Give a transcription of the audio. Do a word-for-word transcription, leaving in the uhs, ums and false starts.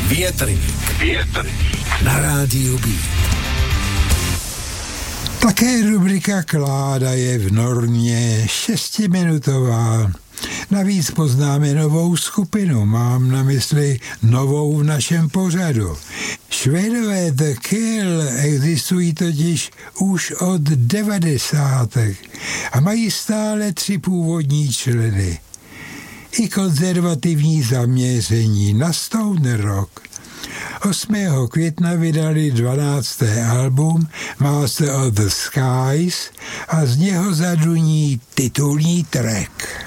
Větrník. Větrník. Na rádiu Beat. Také rubrika Kláda je v normě šestiminutová. Navíc poznáme novou skupinu, mám na mysli novou v našem pořadu. Švédové The Kill existují totiž už od devadesátek a mají stále tři původní členy. I konzervativní zaměření na stoner rock. osmého května vydali dvanácté album Master of the Skies a z něho zaduní titulní track.